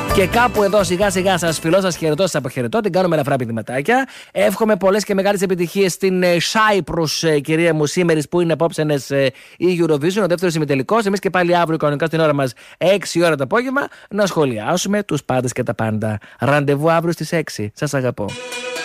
Και κάπου εδώ σιγά σιγά σας φιλώ, σας χαιρετώ, σας αποχαιρετώ. Την κάνουμε ελαφρά πηδηματάκια. Εύχομαι πολλές και μεγάλες επιτυχίες στην Cyprus, κυρία μου, σήμερα που είναι απόψενες η Eurovision, ο δεύτερος ημιτελικός. Εμείς και πάλι αύριο κανονικά στην ώρα μας 6 ώρα το απόγευμα να σχολιάσουμε τους πάντες και τα πάντα. Ραντεβού αύριο στις 6. Σας αγαπώ.